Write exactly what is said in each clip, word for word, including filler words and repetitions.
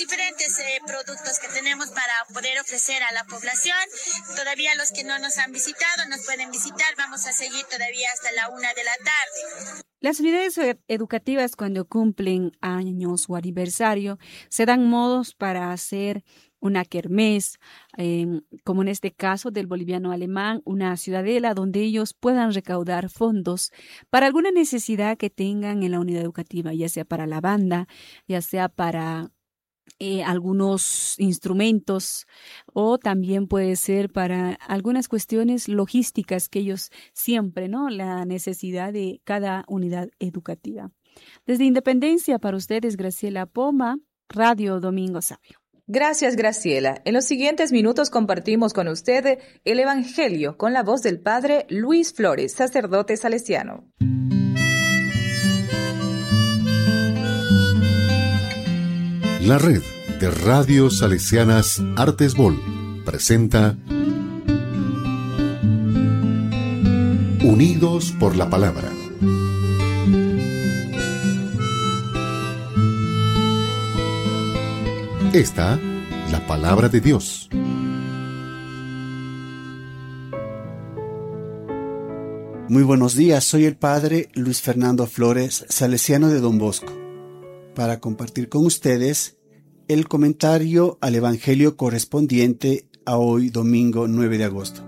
diferentes eh, productos que tenemos para poder ofrecer a la población. Todavía los que no nos han visitado nos pueden visitar. Vamos a seguir todavía hasta la una de la tarde. Las unidades educativas, cuando cumplen años o aniversario, se dan modos para hacer una kermés, eh, como en este caso del boliviano alemán, una ciudadela donde ellos puedan recaudar fondos para alguna necesidad que tengan en la unidad educativa, ya sea para la banda, ya sea para eh, algunos instrumentos, o también puede ser para algunas cuestiones logísticas que ellos siempre, ¿no? La necesidad de cada unidad educativa. Desde Independencia, para ustedes, Graciela Poma, Radio Domingo Sabio. Gracias, Graciela. En los siguientes minutos compartimos con usted el Evangelio con la voz del Padre Luis Flores, sacerdote salesiano. La red de radios salesianas Artesbol presenta Unidos por la Palabra. Esta, la palabra de Dios. Muy buenos días, soy el Padre Luis Fernando Flores, salesiano de Don Bosco, para compartir con ustedes el comentario al Evangelio correspondiente a hoy, domingo nueve de agosto.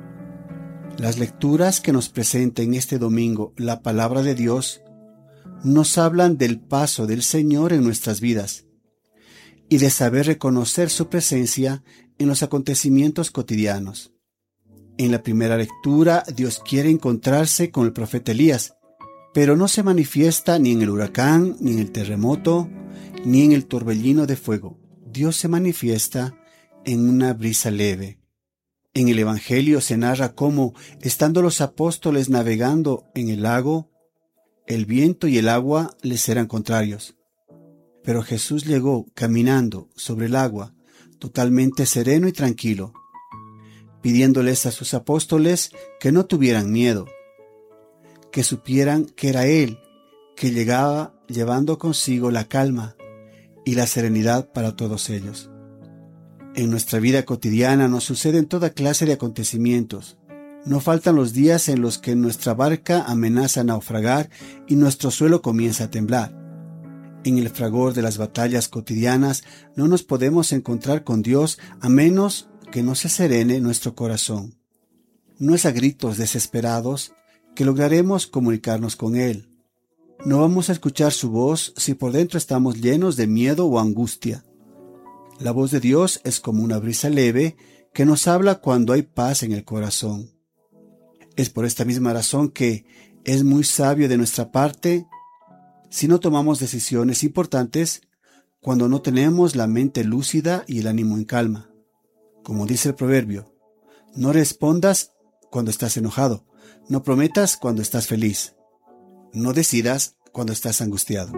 Las lecturas que nos presenta en este domingo la palabra de Dios nos hablan del paso del Señor en nuestras vidas y de saber reconocer su presencia en los acontecimientos cotidianos. En la primera lectura, Dios quiere encontrarse con el profeta Elías, pero no se manifiesta ni en el huracán, ni en el terremoto, ni en el torbellino de fuego. Dios se manifiesta en una brisa leve. En el Evangelio se narra cómo, estando los apóstoles navegando en el lago, el viento y el agua les eran contrarios. Pero Jesús llegó caminando sobre el agua, totalmente sereno y tranquilo, pidiéndoles a sus apóstoles que no tuvieran miedo, que supieran que era Él que llegaba llevando consigo la calma y la serenidad para todos ellos. En nuestra vida cotidiana nos suceden toda clase de acontecimientos. No faltan los días en los que nuestra barca amenaza naufragar y nuestro suelo comienza a temblar. En el fragor de las batallas cotidianas no nos podemos encontrar con Dios a menos que no se serene nuestro corazón. No es a gritos desesperados que lograremos comunicarnos con Él. No vamos a escuchar su voz si por dentro estamos llenos de miedo o angustia. La voz de Dios es como una brisa leve que nos habla cuando hay paz en el corazón. Es por esta misma razón que es muy sabio de nuestra parte si no tomamos decisiones importantes cuando no tenemos la mente lúcida y el ánimo en calma. Como dice el proverbio, no respondas cuando estás enojado, no prometas cuando estás feliz, no decidas cuando estás angustiado.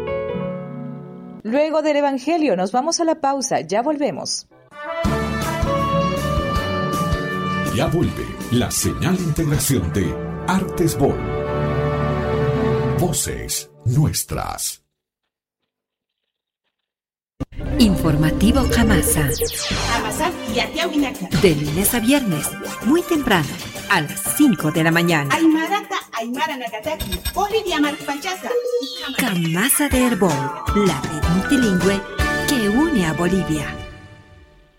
Luego del Evangelio nos vamos a la pausa, ya volvemos. Ya vuelve la señal de integración de Artesbol. Voces nuestras. Informativo Jamasa. De lunes a viernes, muy temprano, a las cinco de la mañana. Jamasa de Herbol, la red multilingüe que une a Bolivia.